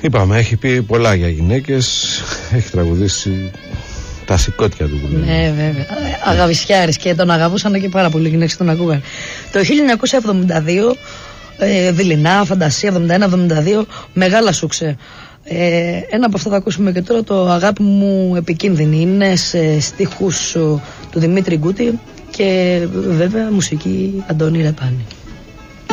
Είπαμε, έχει πει πολλά για γυναίκες, έχει τραγουδήσει τα σηκώτια του. Ναι, βέβαια. Αγαβησιάρης, και τον αγαπούσαν και πάρα πολύ γυναίκες, τον ακούγαν. Το 1972, δειλινά, φαντασία, 71-72, μεγάλα σούξε. Ένα από αυτά θα ακούσουμε και τώρα, το «Αγάπη μου επικίνδυνη». Είναι σε στίχους του Δημήτρη Γκούτη και βέβαια μουσική Αντώνη Ρεπάνη.